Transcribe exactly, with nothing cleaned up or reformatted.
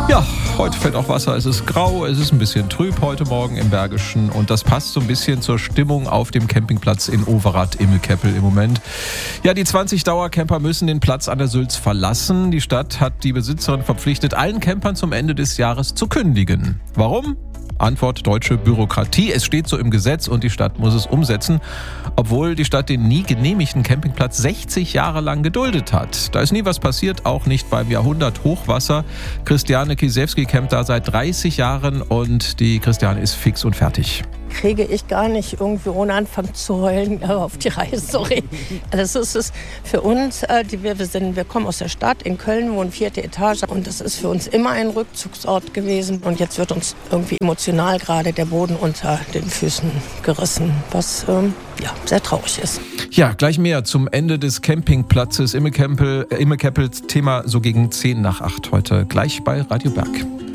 Ja, heute fällt auch Wasser, es ist grau, es ist ein bisschen trüb heute Morgen im Bergischen und das passt so ein bisschen zur Stimmung auf dem Campingplatz in Overath-Immekeppel im Moment. Ja, die zwanzig Dauercamper müssen den Platz an der Sülz verlassen. Die Stadt hat die Besitzerin verpflichtet, allen Campern zum Ende des Jahres zu kündigen. Warum? Antwort: deutsche Bürokratie. Es steht so im Gesetz und die Stadt muss es umsetzen, obwohl die Stadt den nie genehmigten Campingplatz sechzig Jahre lang geduldet hat. Da ist nie was passiert, auch nicht beim Jahrhundert-Hochwasser. Christiane Kisewski campt da seit dreißig Jahren und die Christiane ist fix und fertig. Kriege ich gar nicht irgendwie ohne anfangen zu heulen auf die Reihe, sorry. Das ist es für uns, die wir, wir, sind, wir kommen aus der Stadt, in Köln, wohnen vierte Etage und das ist für uns immer ein Rückzugsort gewesen und jetzt wird uns irgendwie emotional gerade der Boden unter den Füßen gerissen, was ähm, ja, sehr traurig ist. Ja, gleich mehr zum Ende des Campingplatzes Immekeppel, Immekeppel, Thema so gegen zehn nach acht heute, gleich bei Radio Berg.